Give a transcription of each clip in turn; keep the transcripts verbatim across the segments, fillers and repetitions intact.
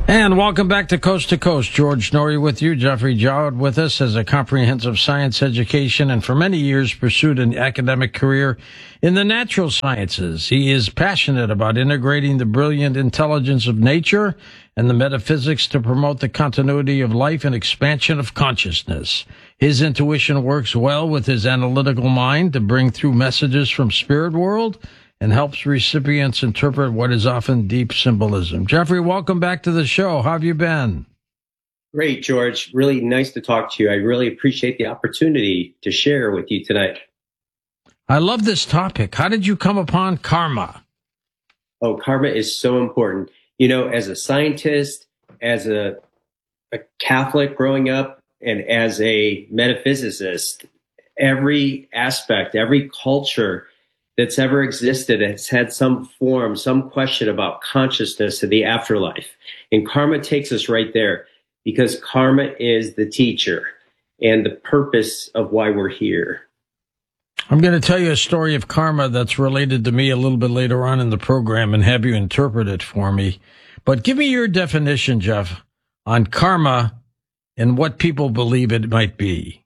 And welcome back to Coast to Coast. George Noory with you. Jeffrey Jowett with us has a comprehensive science education and for many years pursued an academic career in the natural sciences. He is passionate about integrating the brilliant intelligence of nature and the metaphysics to promote the continuity of life and expansion of consciousness. His intuition works well with his analytical mind to bring through messages from spirit world and helps recipients interpret what is often deep symbolism. Jeffrey, welcome back to the show. How have you been? Great, George. Really nice to talk to you. I really appreciate the opportunity to share with you tonight. I love this topic. How did you come upon karma? Oh, karma is so important. You know, as a scientist, as a, a Catholic growing up, and as a metaphysicist, every aspect, every culture that's ever existed has had some form, some question about consciousness and the afterlife. And karma takes us right there because karma is the teacher and the purpose of why we're here. I'm going to tell you a story of karma that's related to me a little bit later on in the program and have you interpret it for me. But give me your definition, Jeff, on karma and what people believe it might be.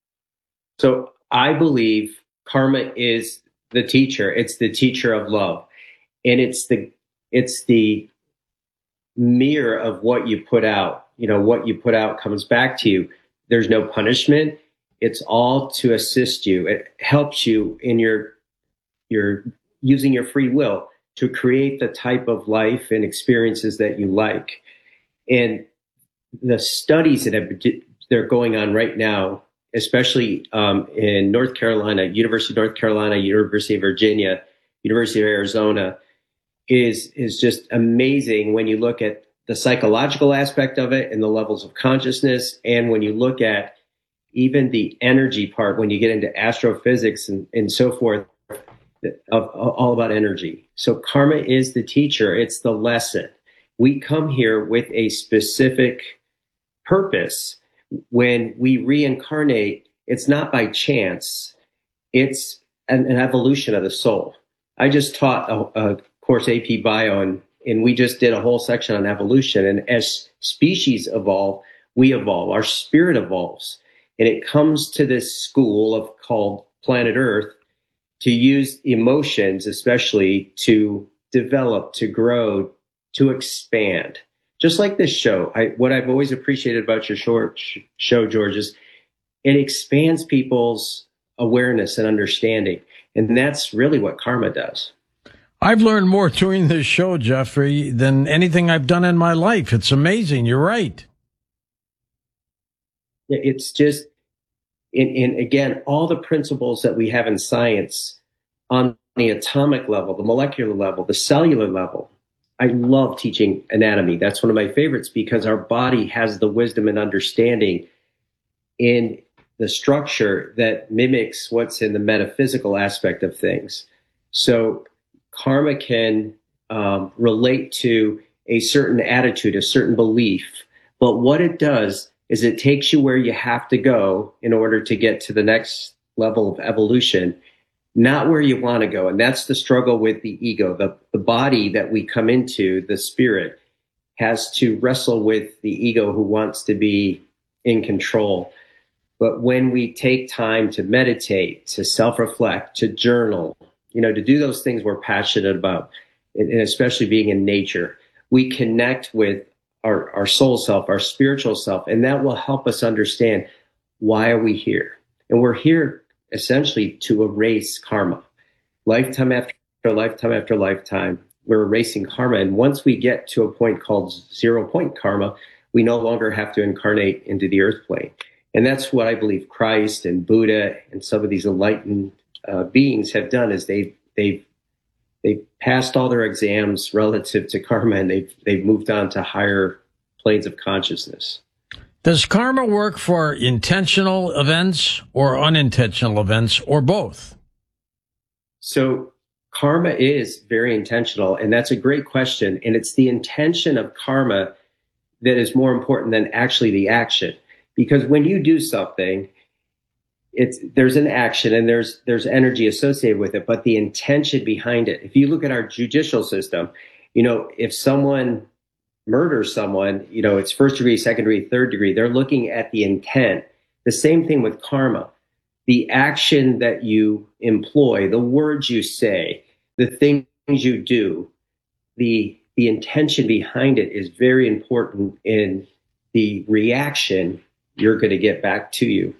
So I believe karma is the teacher. It's the teacher of love. And it's the, it's the mirror of what you put out. You know, what you put out comes back to you. There's no punishment. It's all to assist you. It helps you in your, your using your free will to create the type of life and experiences that you like. And the studies that have, they're going on right now, especially um, in North Carolina, University of North Carolina, University of Virginia, University of Arizona, is is just amazing when you look at the psychological aspect of it and the levels of consciousness. And when you look at even the energy part, when you get into astrophysics and, and so forth, of, of all about energy. So karma is the teacher. It's the lesson. We come here with a specific purpose. When we reincarnate, it's not by chance. It's an, an evolution of the soul. I just taught a, a course, A P Bio, and, and we just did a whole section on evolution. And as species evolve, we evolve. Our spirit evolves. And it comes to this school of called planet Earth to use emotions, especially to develop, to grow, to expand. Just like this show, I, what I've always appreciated about your short sh- show, George, is it expands people's awareness and understanding. And that's really what karma does. I've learned more doing this show, Jeffrey, than anything I've done in my life. It's amazing. You're right. It's just, in, in again, all the principles that we have in science on the atomic level, the molecular level, the cellular level. I love teaching anatomy. That's one of my favorites because our body has the wisdom and understanding in the structure that mimics what's in the metaphysical aspect of things. So karma can um, relate to a certain attitude, a certain belief. But what it does is it takes you where you have to go in order to get to the next level of evolution, not where you want to go. And that's the struggle with the ego. The, the body that we come into, the spirit, has to wrestle with the ego who wants to be in control. But when we take time to meditate, to self-reflect, to journal, you know, to do those things we're passionate about, and, and especially being in nature, we connect with our, our soul self, our spiritual self, and that will help us understand why are we here. And we're here essentially to erase karma. Lifetime after lifetime after lifetime, we're erasing karma. And once we get to a point called zero point karma, we no longer have to incarnate into the earth plane. And that's what I believe Christ and Buddha and some of these enlightened uh, beings have done is they've, they've, they've passed all their exams relative to karma and they've, they've moved on to higher planes of consciousness. Does karma work for intentional events or unintentional events or both? So karma is very intentional, and that's a great question. And it's the intention of karma that is more important than actually the action. Because when you do something, it's there's an action and there's there's energy associated with it, but the intention behind it. If you look at our judicial system, you know, if someone murder someone, you know, it's first degree, second degree, third degree. They're looking at the intent. The same thing with karma. The action that you employ, the words you say, the things you do, the the intention behind it is very important in the reaction you're going to get back to you.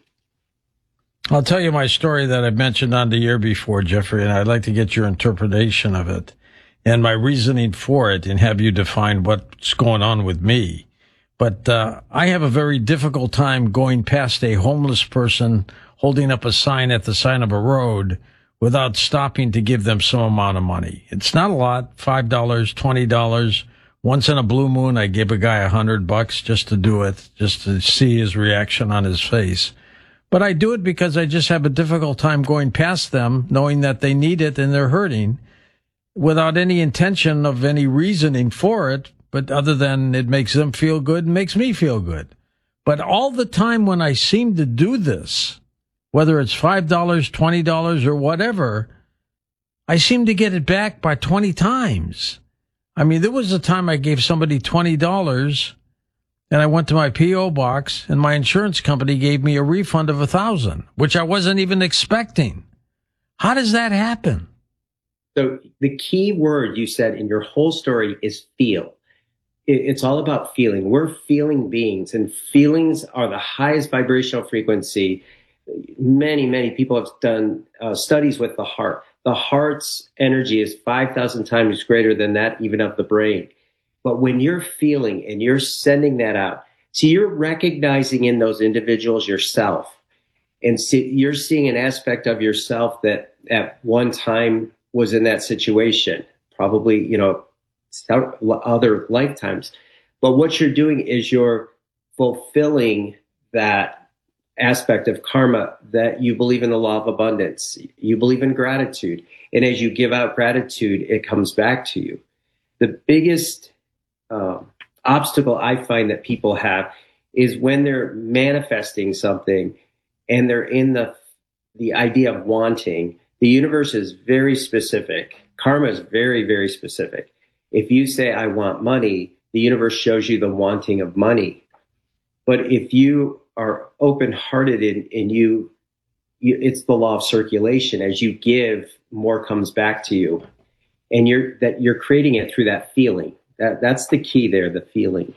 I'll tell you my story that I've mentioned on the air before, Jeffrey, and I'd like to get your interpretation of it and my reasoning for it and have you define what's going on with me. But uh, I have a very difficult time going past a homeless person holding up a sign at the side of a road without stopping to give them some amount of money. It's not a lot, five dollars, twenty dollars. Once in a blue moon, I gave a guy a hundred bucks just to do it, just to see his reaction on his face. But I do it because I just have a difficult time going past them, knowing that they need it and they're hurting, without any intention of any reasoning for it, but other than it makes them feel good and makes me feel good. But all the time when I seem to do this, whether it's five dollars, twenty dollars, or whatever, I seem to get it back by twenty times. I mean, there was a time I gave somebody twenty dollars, and I went to my P O box, and my insurance company gave me a refund of one thousand dollars, which I wasn't even expecting. How does that happen? So the key word you said in your whole story is feel. It's all about feeling. We're feeling beings, and feelings are the highest vibrational frequency. Many, many people have done uh, studies with the heart. The heart's energy is five thousand times greater than that, even of the brain. But when you're feeling and you're sending that out, so you're recognizing in those individuals yourself, and see, you're seeing an aspect of yourself that at one time was in that situation, probably, you know, other lifetimes. But what you're doing is you're fulfilling that aspect of karma, that you believe in the law of abundance. You believe in gratitude. And as you give out gratitude, it comes back to you. The biggest um, obstacle I find that people have is when they're manifesting something and they're in the the idea of wanting. The universe is very specific. Karma is very, very specific. If you say, I want money, the universe shows you the wanting of money. But if you are open-hearted and, and you, you, it's the law of circulation. As you give, more comes back to you. And you're, that you're creating it through that feeling. That, that's the key there, the feeling.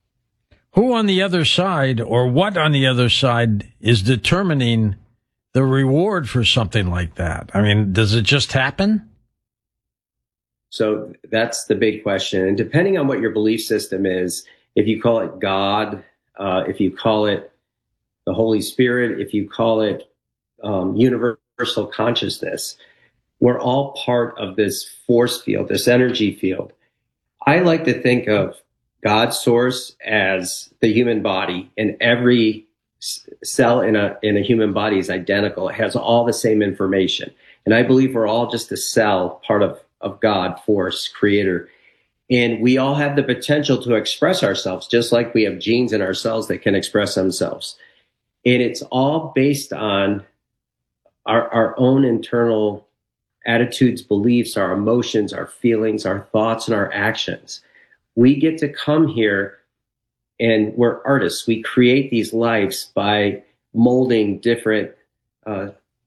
Who on the other side, or what on the other side, is determining the reward for something like that? I mean, does it just happen? So that's the big question. And depending on what your belief system is, if you call it God, uh, if you call it the Holy Spirit, if you call it um, universal consciousness, we're all part of this force field, this energy field. I like to think of God's source as the human body, and every cell in a in a human body is identical. It has all the same information. And I believe we're all just a cell, part of, of God, force, creator. And we all have the potential to express ourselves, just like we have genes in our cells that can express themselves. And it's all based on our, our own internal attitudes, beliefs, our emotions, our feelings, our thoughts, and our actions. We get to come here, and we're artists. We create these lives by molding different, uh,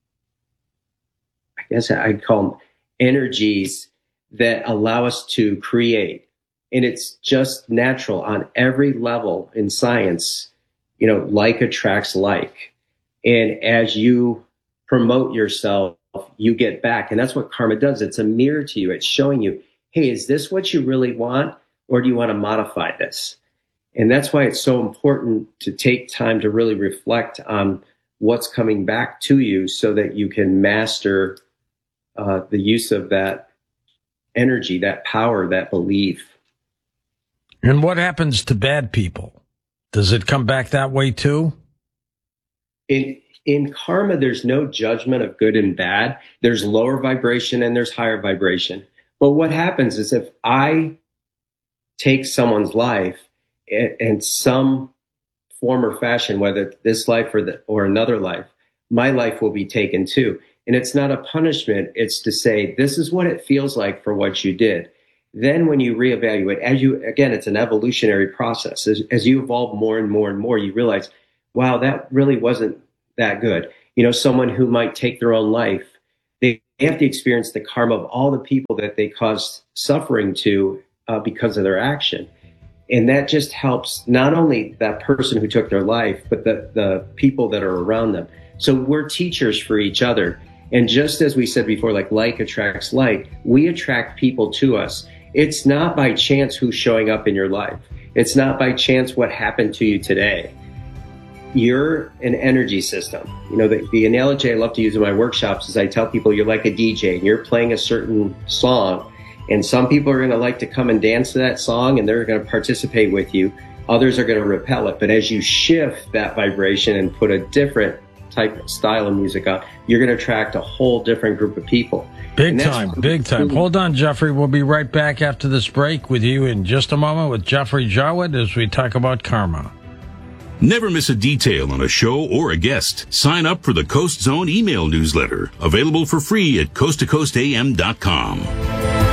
I guess I'd call them energies that allow us to create. And it's just natural on every level in science. You know, like attracts like. And as you promote yourself, you get back. And that's what karma does. It's a mirror to you. It's showing you, hey, is this what you really want? Or do you want to modify this? And that's why it's so important to take time to really reflect on what's coming back to you so that you can master uh, the use of that energy, that power, that belief. And what happens to bad people? Does it come back that way too? In in karma, there's no judgment of good and bad. There's lower vibration and there's higher vibration. But what happens is if I take someone's life in, in some form or fashion, whether this life or the, or another life, my life will be taken too. And it's not a punishment. It's to say, this is what it feels like for what you did. then when you reevaluate, as you, again, it's an evolutionary process. As, as you evolve more and more and more, you realize, wow, that really wasn't that good. You know, someone who might take their own life, they have to experience the karma of all the people that they caused suffering to uh, because of their action. And that just helps not only that person who took their life, but the, the people that are around them. So we're teachers for each other. And just as we said before, like like attracts like, we attract people to us. It's not by chance who's showing up in your life. It's not by chance what happened to you today. You're an energy system. You know, the, the analogy I love to use in my workshops is I tell people you're like a D J and you're playing a certain song. And some people are going to like to come and dance to that song and they're going to participate with you. Others are going to repel it. But as you shift that vibration and put a different type of style of music on, you're going to attract a whole different group of people. Big time, big time. Hold on, Jeffrey. We'll be right back after this break with you in just a moment with Jeffrey Jowett as we talk about karma. Never miss a detail on a show or a guest. Sign up for the Coast Zone email newsletter, available for free at coast to coast a m dot com.